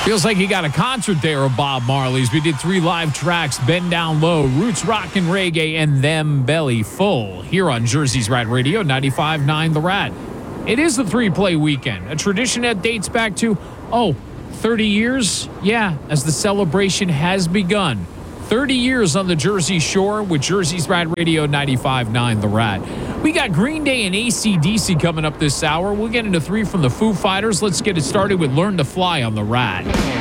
Feels like you got a concert there of Bob Marley's. We did 3 live tracks, Bend Down Low, Roots Rock and Reggae, and Them Belly Full, here on Jersey's Rat Radio, 95.9 The Rat. It is the 3-play weekend, a tradition that dates back to, 30 years? Yeah, as the celebration has begun. 30 years on the Jersey Shore with Jersey's Rat Radio, 95.9 The Rat. We got Green Day and AC/DC coming up this hour. We'll get into 3 from the Foo Fighters. Let's get it started with Learn to Fly on The Rat.